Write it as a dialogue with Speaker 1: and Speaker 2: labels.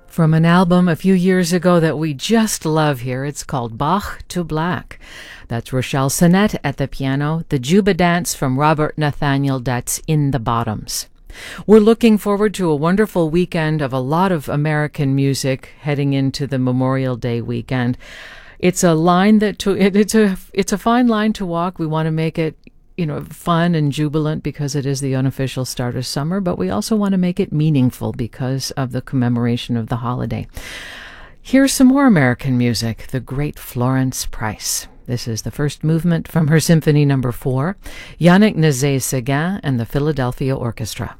Speaker 1: From an album a few years ago that we just love here, it's called Bach to Black. That's Rochelle Sinnett at the piano, the Juba Dance from Robert Nathaniel, that's in the bottoms. We're looking forward to a wonderful weekend of a lot of American music heading into the Memorial Day weekend. It's a line that it's a fine line to walk. We want to make it fun and jubilant because it is the unofficial start of summer, but we also want to make it meaningful because of the commemoration of the holiday. Here's some more American music, the great Florence Price. This is the first movement from her Symphony No. 4, Yannick Nézet-Séguin and the Philadelphia Orchestra.